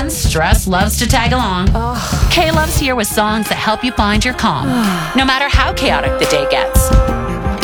Sometimes stress loves to tag along. K-Love's here with songs that help you find your calm, no matter how chaotic the day gets.